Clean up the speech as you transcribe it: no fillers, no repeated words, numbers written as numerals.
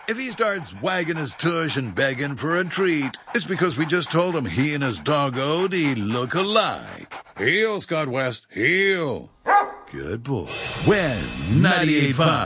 If he starts wagging his tush and begging for a treat, it's because we just told him he and his dog Odie look alike. Heel, Scott West, heel. Good boy. When 98.5.